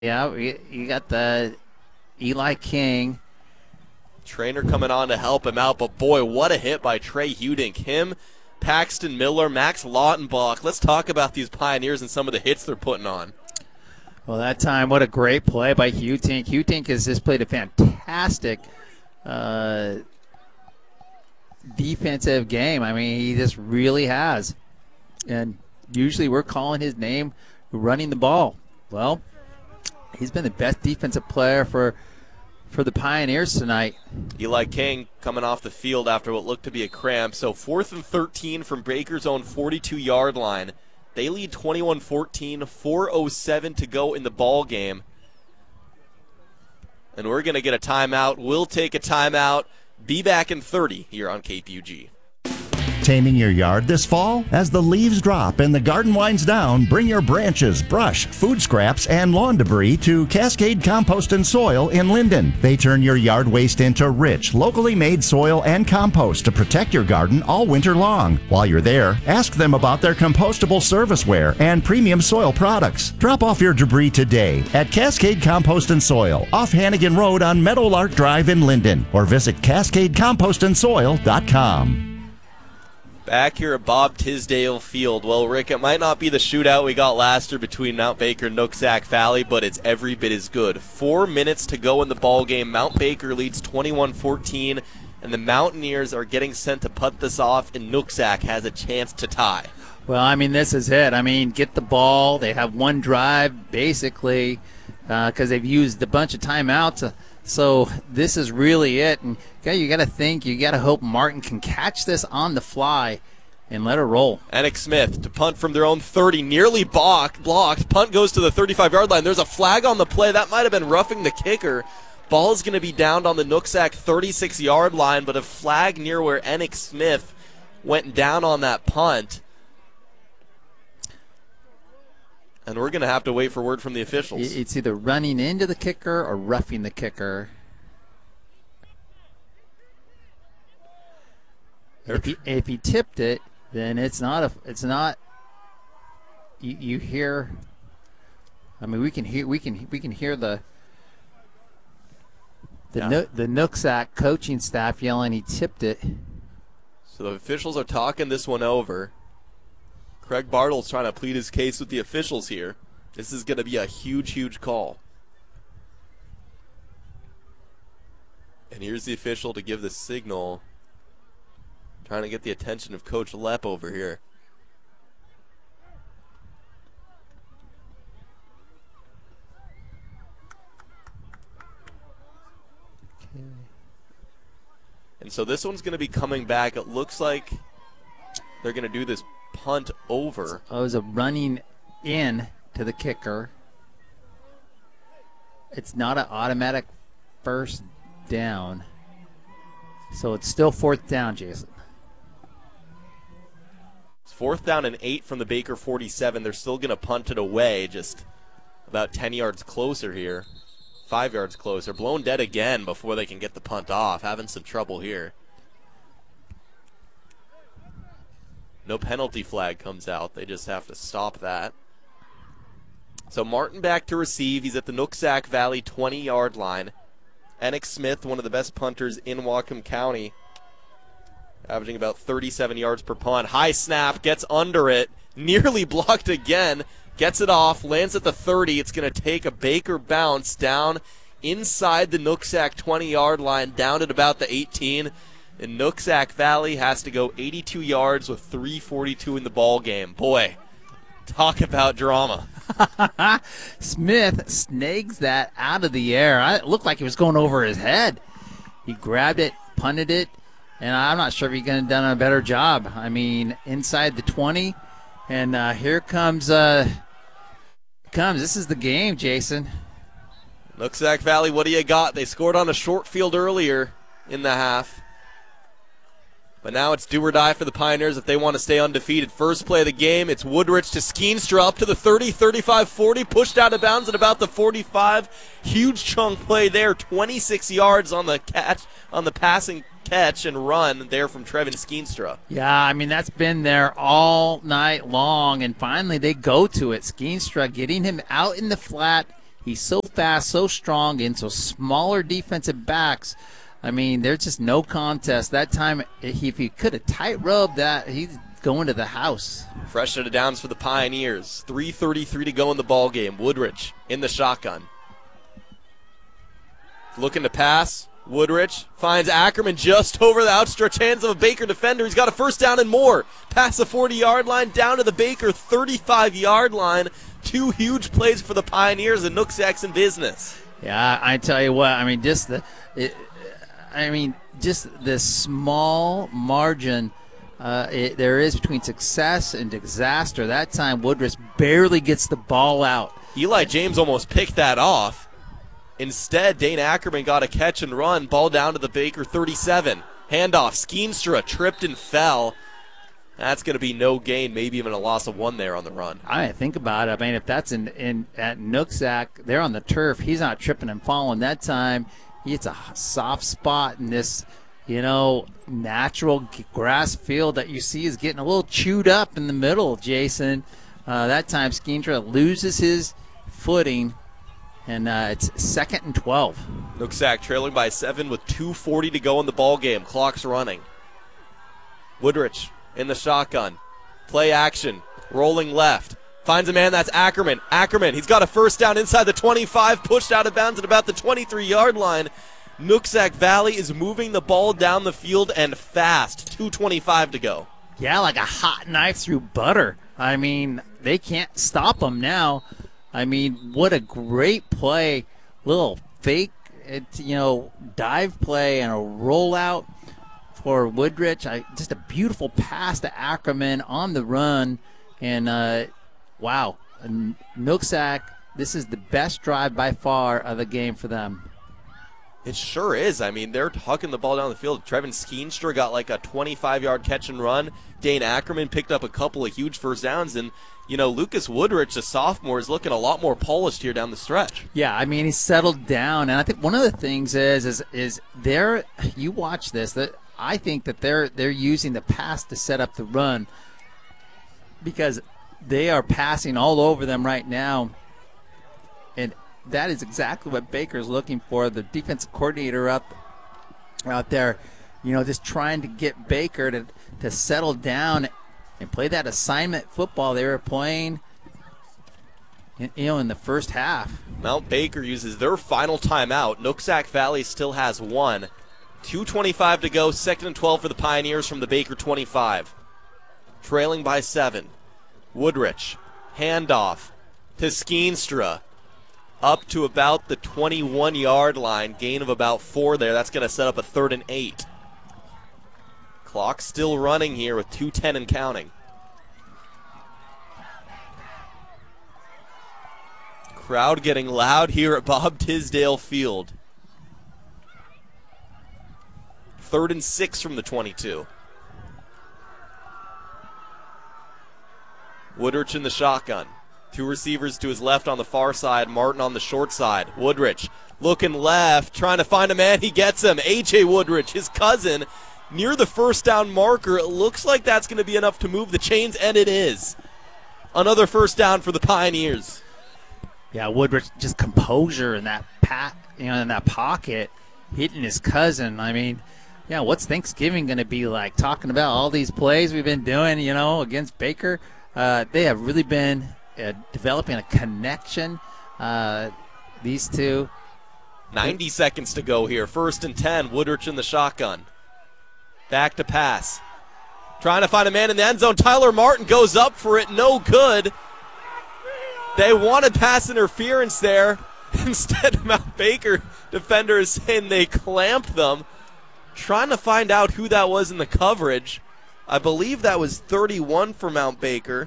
Yeah, you got the Eli King. Trainer coming on to help him out, but boy, what a hit by Trey Hudink. Him, Paxton Miller, Max Lautenbach. Let's talk about these Pioneers and some of the hits they're putting on. Well, that time, what a great play by Hudink. Hudink has just played a fantastic defensive game. I mean, he just really has. And usually we're calling his name running the ball. Well, he's been the best defensive player for the Pioneers tonight. Eli King coming off the field after what looked to be a cramp. So 4th and 13 from Baker's own 42-yard line. They lead 21-14, 4:07 to go in the ball game. And we're going to get a timeout. We'll take a timeout. Be back in 30 here on KPUG. Taming your yard this fall? As the leaves drop and the garden winds down, bring your branches, brush, food scraps, and lawn debris to Cascade Compost and Soil in Linden. They turn your yard waste into rich, locally made soil and compost to protect your garden all winter long. While you're there, ask them about their compostable serviceware and premium soil products. Drop off your debris today at Cascade Compost and Soil, off Hannigan Road on Meadowlark Drive in Linden, or visit CascadeCompostandSoil.com. Back here at Bob Tisdale Field. Well, Rick, it might not be the shootout we got last year between Mount Baker and Nooksack Valley, but it's every bit as good. 4 minutes to go in the ball game. Mount Baker leads 21-14, and the Mountaineers are getting sent to putt this off, and Nooksack has a chance to tie. Well, I mean, this is it. I mean, get the ball. They have one drive, basically, because they've used a bunch of timeouts. So this is really it. And you got to think, you got to hope Martin can catch this on the fly and let it roll. Enoch Smith to punt from their own 30, nearly blocked. Punt goes to the 35-yard line. There's a flag on the play. That might have been roughing the kicker. Ball is going to be downed on the Nooksack 36-yard line, but a flag near where Enoch Smith went down on that punt. And we're going to have to wait for word from the officials. It's either running into the kicker or roughing the kicker. If he tipped it, then it's not. You hear. I mean, we can hear the Nooksack coaching staff yelling he tipped it. So the officials are talking this one over. Craig Bartle's trying to plead his case with the officials here. This is going to be a huge, huge call. And here's the official to give the signal. Trying to get the attention of Coach Lepp over here. Okay. And so this one's going to be coming back. It looks like they're going to do this punt over. Oh, it was a running in to the kicker. It's not an automatic first down. So it's still 4th down, Jason. It's 4th down and 8 from the Baker 47. They're still going to punt it away, just about 10 yards closer here. 5 yards closer. Blown dead again before they can get the punt off. Having some trouble here. No penalty flag comes out. They just have to stop that. So Martin back to receive. He's at the Nooksack Valley 20-yard line. Enoch Smith, one of the best punters in Whatcom County, averaging about 37 yards per punt. High snap, gets under it, nearly blocked again, gets it off, lands at the 30. It's going to take a Baker bounce down inside the Nooksack 20-yard line, down at about the 18. And Nooksack Valley has to go 82 yards with 3:42 in the ball game. Boy, talk about drama. Smith snags that out of the air. It looked like it was going over his head. He grabbed it, punted it, and I'm not sure if he could have done a better job. I mean, inside the 20, and here comes. This is the game, Jason. Nooksack Valley, what do you got? They scored on a short field earlier in the half. But now it's do or die for the Pioneers if they want to stay undefeated. First play of the game, it's Woodrich to Skeenstra up to the 30, 35, 40, pushed out of bounds at about the 45. Huge chunk play there, 26 yards on the catch, on the passing catch and run there from Trevin Skeenstra. Yeah, I mean, that's been there all night long, and finally they go to it. Skeenstra getting him out in the flat, He's so fast, so strong, and so smaller defensive backs. I mean, there's just no contest. That time, if he could have tight-roped that, he's going to the house. Fresh out of downs for the Pioneers. 3:33 to go in the ball game. Woodrich in the shotgun. Looking to pass. Woodrich finds Ackerman just over the outstretched hands of a Baker defender. He's got a first down and more. Past the 40-yard line, down to the Baker 35-yard line. 2 huge plays for the Pioneers, and Nooksack's in business. Yeah, I tell you what. I mean, just the small margin there is between success and disaster. That time, Woodrich barely gets the ball out. Eli James almost picked that off. Instead, Dane Ackerman got a catch and run. Ball down to the Baker 37. Handoff. Skeenstra tripped and fell. That's going to be no gain, maybe even a loss of 1 there on the run. I mean, think about it. I mean, if that's at Nooksack, they're on the turf. He's not tripping and falling that time. It's a soft spot in this, natural grass field that you see is getting a little chewed up in the middle, Jason. That time, Skeenstra loses his footing. And it's 2nd and 12. Nooksack trailing by 7 with 2:40 to go in the ball game. Clock's running. Woodrich in the shotgun. Play action. Rolling left. Finds a man, that's Ackerman. Ackerman, he's got a first down inside the 25, pushed out of bounds at about the 23-yard line. Nooksack Valley is moving the ball down the field and fast. 2:25 to go. Yeah, like a hot knife through butter. I mean, they can't stop them now. I mean, what a great play. Little fake, dive play and a rollout for Woodrich. Just a beautiful pass to Ackerman on the run. And, wow, Nooksack, this is the best drive by far of the game for them. It sure is. I mean, they're hucking the ball down the field. Trevin Skeenstra got like a 25-yard catch and run. Dane Ackerman picked up a couple of huge first downs. And, Lucas Woodrich, the sophomore, is looking a lot more polished here down the stretch. Yeah, I mean, he's settled down. And I think one of the things is there, you watch this, that I think that they're using the pass to set up the run because they are passing all over them right now. And that is exactly what Baker's looking for. The defensive coordinator out there, just trying to get Baker to settle down and play that assignment football they were playing, in the first half. Mount Baker uses their final timeout. Nooksack Valley still has 1. 2:25 to go, 2nd and 12 for the Pioneers from the Baker 25. Trailing by 7. Woodrich, handoff to Skeenstra. Up to about the 21-yard line, gain of about 4 there. That's going to set up a 3rd and 8. Clock still running here with 2:10 and counting. Crowd getting loud here at Bob Tisdale Field. 3rd and 6 from the 22. Woodrich in the shotgun. 2 receivers to his left on the far side. Martin on the short side. Woodrich looking left, trying to find a man. He gets him. A.J. Woodrich, his cousin, near the first down marker. It looks like that's going to be enough to move the chains, and it is. Another first down for the Pioneers. Yeah, Woodrich, just composure in that in that pocket, hitting his cousin. I mean, yeah, what's Thanksgiving going to be like? Talking about all these plays we've been doing, against Baker. They have really been developing a connection, these two. 90 seconds to go here. 1st and 10. Woodrich in the shotgun. Back to pass. Trying to find a man in the end zone. Tyler Martin goes up for it. No good. They wanted pass interference there. Instead, Mount Baker defender is saying they clamped them. Trying to find out who that was in the coverage. I believe that was 31 for Mount Baker.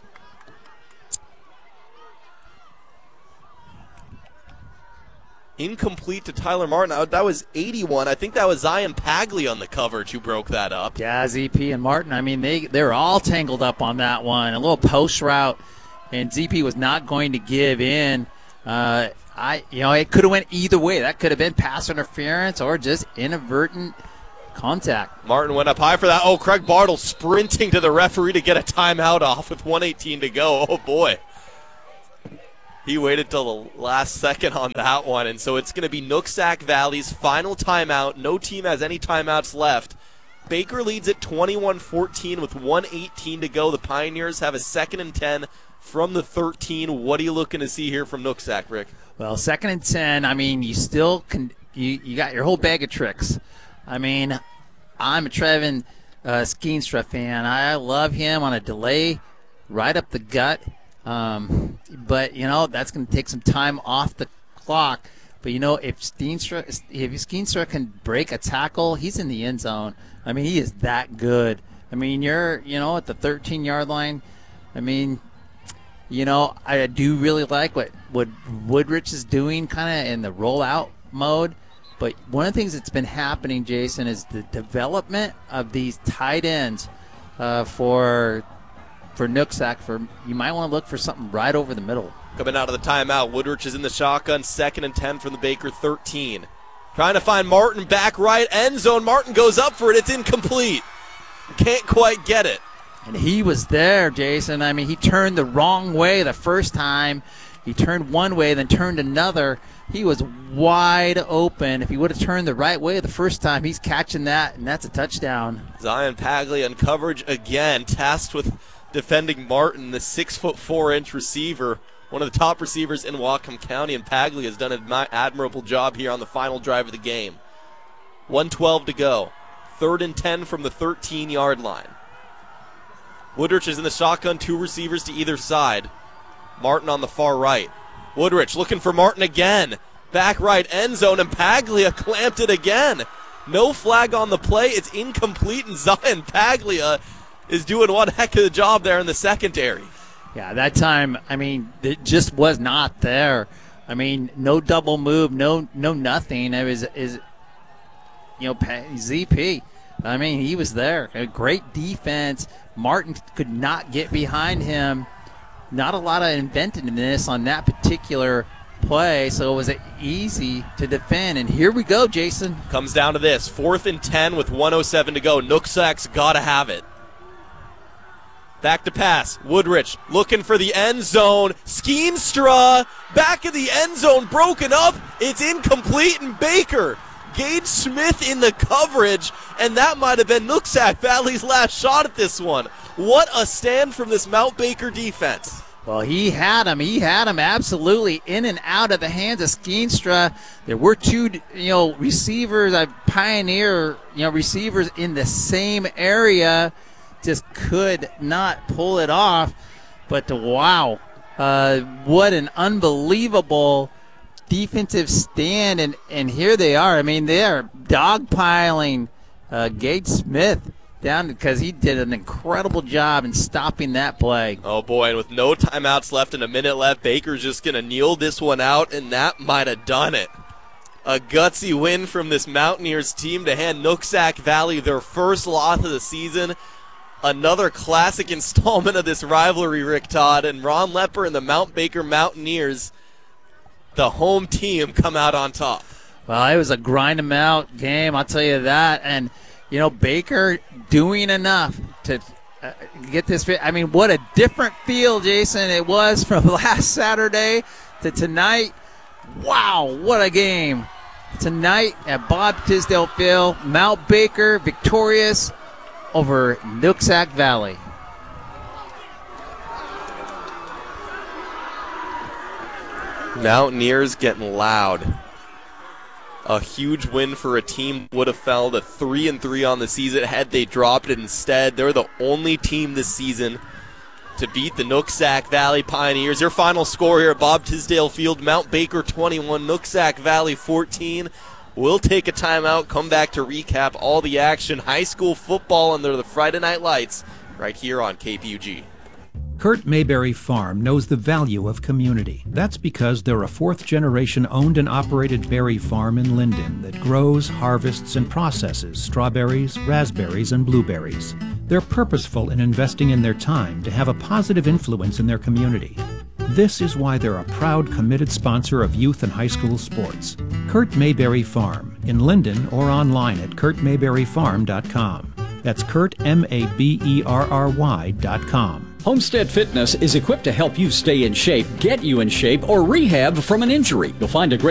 Incomplete to Tyler Martin. That was 81. I think that was Zion Pagley on the coverage who broke that up. Yeah, ZP and Martin. I mean, they're all tangled up on that one. A little post route, and ZP was not going to give in. It could have went either way. That could have been pass interference or just inadvertent contact. Martin went up high for that. Oh, Craig Bartle sprinting to the referee to get a timeout off with 1:18 to go. Oh, boy. He waited till the last second on that one, and so it's going to be Nooksack Valley's final timeout. No team has any timeouts left. Baker leads at 21-14 with 1:18 to go. The Pioneers have a 2nd and 10 from the 13. What are you looking to see here from Nooksack, Rick? Well, 2nd and 10, I mean, you still can you got your whole bag of tricks. I mean, I'm a Trevin Skeenstra fan. I love him on a delay right up the gut. But, that's going to take some time off the clock. But, if Skeenstra can break a tackle, he's in the end zone. I mean, he is that good. I mean, you're, at the 13-yard line. I mean, I do really like what Woodrich is doing kind of in the rollout mode. But one of the things that's been happening, Jason, is the development of these tight ends for Nooksack. You might want to look for something right over the middle. Coming out of the timeout, Woodrich is in the shotgun, 2nd and 10 from the Baker 13. Trying to find Martin, back right, end zone. Martin goes up for it. It's incomplete. Can't quite get it. And he was there, Jason. I mean, he turned the wrong way the first time. He turned one way, then turned another. He was wide open. If he would have turned the right way the first time, he's catching that, and that's a touchdown. Zion Paglia in coverage again, tasked with defending Martin, the 6'4" receiver, one of the top receivers in Whatcom County, and Paglia has done an admirable job here on the final drive of the game. 1:12 to go. 3rd and 10 from the 13-yard line. Woodrich is in the shotgun, 2 receivers to either side. Martin on the far right. Woodrich looking for Martin again. Back right, end zone, and Paglia clamped it again. No flag on the play. It's incomplete, and Zion Paglia is doing one heck of a job there in the secondary. Yeah, that time, I mean, it just was not there. I mean, no double move, no nothing. It was ZP. I mean, he was there. A great defense. Martin could not get behind him. Not a lot of inventiveness on that particular play, so it was easy to defend. And here we go, Jason. Comes down to this. 4th and 10 with 1:07 to go. Nooksack's got to have it. Back to pass. Woodrich looking for the end zone. Skeenstra back of the end zone, broken up. It's incomplete, and Baker. Gage Smith in the coverage, and that might have been Nooksack Valley's last shot at this one. What a stand from this Mount Baker defense. Well, he had him. He had him absolutely in and out of the hands of Skeenstra. There were 2, receivers, Pioneer, receivers in the same area. Just could not pull it off. But wow, what an unbelievable defensive stand. And here they are. I mean, they are dogpiling Gage Smith down because he did an incredible job in stopping that play. Oh, boy, and with no timeouts left and a minute left, Baker's just going to kneel this one out, and that might have done it. A gutsy win from this Mountaineers team to hand Nooksack Valley their first loss of the season. Another classic installment of this rivalry, Rick Todd, and Ron Lepper and the Mount Baker Mountaineers, the home team, come out on top. Well, it was a grind-em-out game, I'll tell you that. And, Baker doing enough to get this. I mean, what a different feel, Jason, it was from last Saturday to tonight. Wow, what a game. Tonight at Bob Tisdale Field, Mount Baker victorious over Nooksack Valley. Mountaineers getting loud. A huge win for a team that would have fell to 3-3 on the season had they dropped it instead. They're the only team this season to beat the Nooksack Valley Pioneers. Their final score here at Bob Tisdale Field, Mount Baker 21, Nooksack Valley 14. We'll take a timeout, come back to recap all the action, high school football under the Friday Night Lights, right here on KPUG. Kurt Mayberry Farm knows the value of community. That's because they're a 4th-generation owned and operated berry farm in Linden that grows, harvests, and processes strawberries, raspberries, and blueberries. They're purposeful in investing in their time to have a positive influence in their community. This is why they're a proud, committed sponsor of youth and high school sports. Kurt Mayberry Farm, in Linden or online at kurtmayberryfarm.com. That's Kurt, Mayberry.com. Homestead Fitness is equipped to help you stay in shape, get you in shape, or rehab from an injury. You'll find a great